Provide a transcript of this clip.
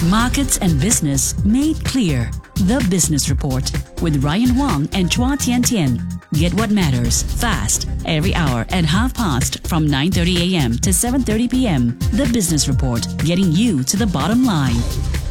Markets and business made clear. The Business Report with Ryan Wong and Chua Tian Tian. Get what matters fast every hour at past from 9:30 a.m. to 7:30 p.m. The Business Report, getting you to the bottom line.